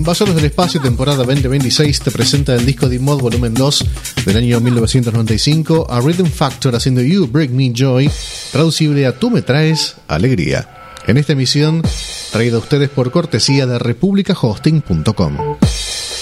Invasoros del Espacio, temporada 2026, te presenta el disco de Mod Volumen 2 del año 1995, a Rhythm Factor haciendo You Bring Me Joy, traducible a Tú me traes alegría. En esta emisión, traída a ustedes por cortesía de republicahosting.com.